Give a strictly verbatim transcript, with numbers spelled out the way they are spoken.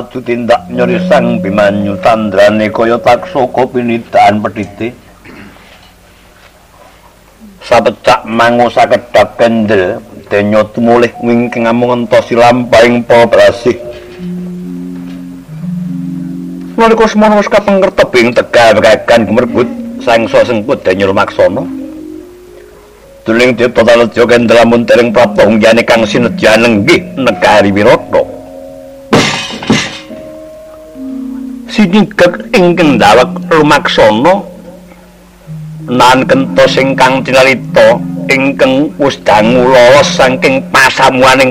madu tindak nyori sang Bimanyu tandrane kaya taksaka pinidaan pedhite sapecak mangu sakedhap kendel denya tumulih wingking amung entosi lampahing para brasih nalika semana wis kapengker tebing tegal kagan gemerbut sangsa sengkut denya lumaksana tuling Tirta Leja kendel amun dereng prapta unggane kang sinedya lenggih negari Wirata sinigek ing kendhawek lumaksana nan kentos ingkang tinalita ingkang wis dangu lolos saking pasamuaning